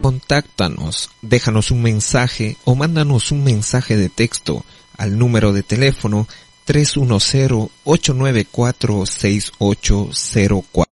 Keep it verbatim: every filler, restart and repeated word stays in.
Contáctanos, déjanos un mensaje o mándanos un mensaje de texto al número de teléfono tres uno cero, ocho nueve cuatro, seis ocho cero cuatro.